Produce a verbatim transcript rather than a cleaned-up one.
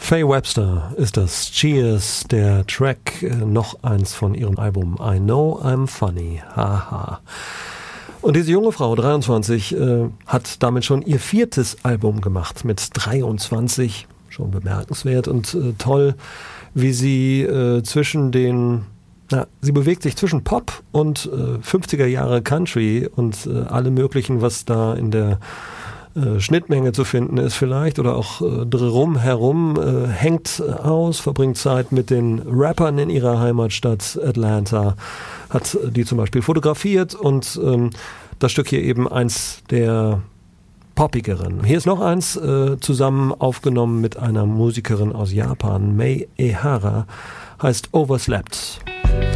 Faye Webster ist das. Cheers, der Track, äh, noch eins von ihrem Album I Know I'm Funny. Haha. Und diese junge Frau, dreiundzwanzig, äh, hat damit schon ihr viertes Album gemacht mit dreiundzwanzig. Schon bemerkenswert und äh, toll, wie sie äh, zwischen den, na, sie bewegt sich zwischen Pop und äh, fünfziger Jahre Country und äh, alle möglichen, was da in der äh, Schnittmenge zu finden ist vielleicht oder auch äh, drum herum, äh, hängt aus, verbringt Zeit mit den Rappern in ihrer Heimatstadt Atlanta, hat die zum Beispiel fotografiert und ähm, das Stück hier eben eins der poppigeren. Hier ist noch eins, äh, zusammen aufgenommen mit einer Musikerin aus Japan, Mei Ehara, heißt Overslept.